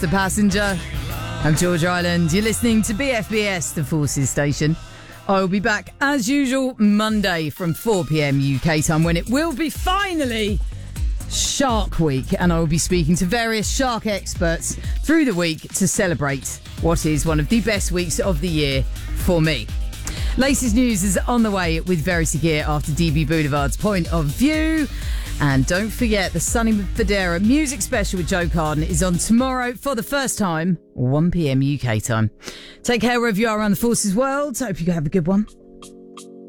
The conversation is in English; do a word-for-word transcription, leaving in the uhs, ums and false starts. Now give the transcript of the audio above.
The Passenger. I'm George Island. You're listening to B F B S, the Forces Station. I will be back as usual Monday from four p.m. U K time when it will be finally Shark Week, and I will be speaking to various shark experts through the week to celebrate what is one of the best weeks of the year for me. Latest news is on the way with Verity Gear after D B Boulevard's Point of View. And don't forget, the Sonny Fodera music special with Joe Carden is on tomorrow for the first time, one p.m. U K time. Take care wherever you are around the Forces world. Hope you have a good one.